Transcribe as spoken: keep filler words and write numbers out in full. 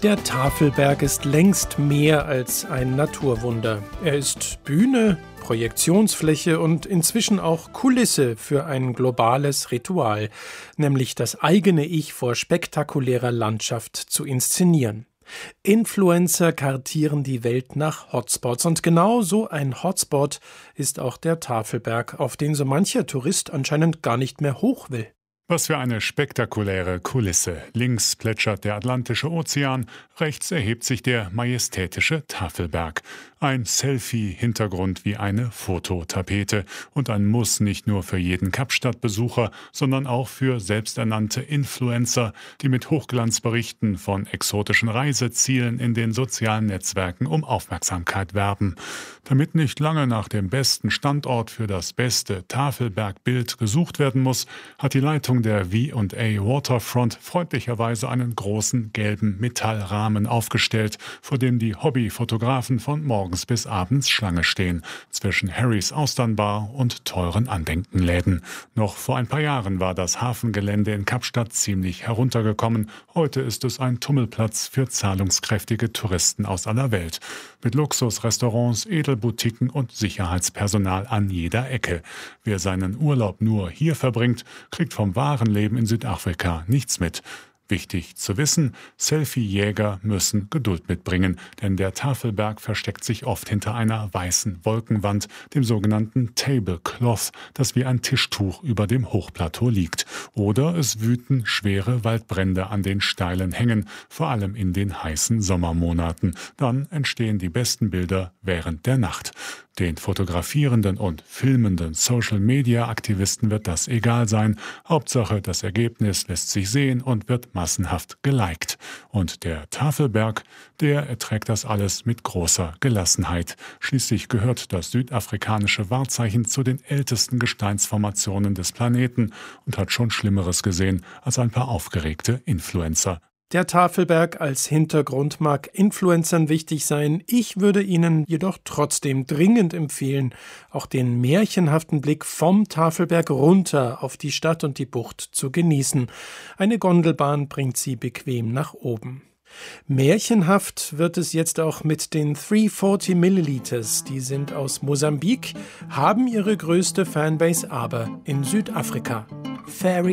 Der Tafelberg ist längst mehr als ein Naturwunder. Er ist Bühne, Projektionsfläche und inzwischen auch Kulisse für ein globales Ritual, nämlich das eigene Ich vor spektakulärer Landschaft zu inszenieren. Influencer kartieren die Welt nach Hotspots und genau so ein Hotspot ist auch der Tafelberg, auf den so mancher Tourist anscheinend gar nicht mehr hoch will. Was für eine spektakuläre Kulisse. Links plätschert der Atlantische Ozean, rechts erhebt sich der majestätische Tafelberg. Ein Selfie-Hintergrund wie eine Fototapete und ein Muss nicht nur für jeden Kapstadt-Besucher, sondern auch für selbsternannte Influencer, die mit Hochglanzberichten von exotischen Reisezielen in den sozialen Netzwerken um Aufmerksamkeit werben. Damit nicht lange nach dem besten Standort für das beste Tafelbergbild gesucht werden muss, hat die Leitung der V und A Waterfront freundlicherweise einen großen gelben Metallrahmen aufgestellt, vor dem die Hobbyfotografen von morgens bis abends Schlange stehen, zwischen Harrys Austernbar und teuren Andenkenläden. Noch vor ein paar Jahren war das Hafengelände in Kapstadt ziemlich heruntergekommen. Heute ist es ein Tummelplatz für zahlungskräftige Touristen aus aller Welt. Mit Luxusrestaurants, Edelboutiquen und Sicherheitspersonal an jeder Ecke. Wer seinen Urlaub nur hier verbringt, kriegt vom wahren Leben in Südafrika nichts mit. Wichtig zu wissen, Selfie-Jäger müssen Geduld mitbringen, denn der Tafelberg versteckt sich oft hinter einer weißen Wolkenwand, dem sogenannten Tablecloth, das wie ein Tischtuch über dem Hochplateau liegt. Oder es wüten schwere Waldbrände an den steilen Hängen, vor allem in den heißen Sommermonaten. Dann entstehen die besten Bilder während der Nacht. Den fotografierenden und filmenden Social-Media-Aktivisten wird das egal sein. Hauptsache, das Ergebnis lässt sich sehen und wird massenhaft geliked. Und der Tafelberg, der erträgt das alles mit großer Gelassenheit. Schließlich gehört das südafrikanische Wahrzeichen zu den ältesten Gesteinsformationen des Planeten und hat schon Schlimmeres gesehen als ein paar aufgeregte Influencer. Der Tafelberg als Hintergrund mag Influencern wichtig sein, ich würde Ihnen jedoch trotzdem dringend empfehlen, auch den märchenhaften Blick vom Tafelberg runter auf die Stadt und die Bucht zu genießen. Eine Gondelbahn bringt Sie bequem nach oben. Märchenhaft wird es jetzt auch mit den dreihundertvierzig Milliliters. Die sind aus Mosambik, haben ihre größte Fanbase aber in Südafrika. Fairy